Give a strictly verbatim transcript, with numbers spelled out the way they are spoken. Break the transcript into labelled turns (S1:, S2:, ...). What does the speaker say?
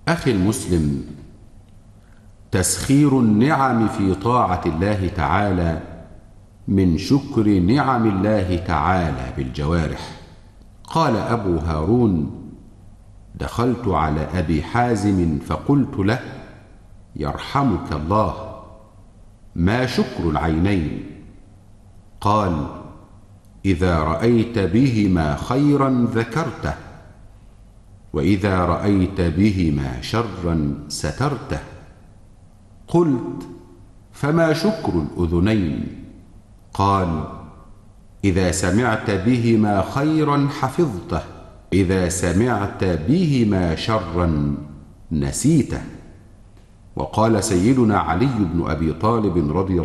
S1: أخي المسلم، تسخير النعم في طاعة الله تعالى من شكر نعم الله تعالى بالجوارح. قال أبو هارون: دخلت على أبي حازم فقلت له: يرحمك الله، ما شكر العينين؟ قال: إذا رأيت بهما خيرا ذكرته، وإذا رأيت بهما شرا سترته. قلت: فما شكر الأذنين؟ قال: إذا سمعت بهما خيرا حفظته، إذا سمعت بهما شرا نسيته. وقال سيدنا علي بن أبي طالب رضي الله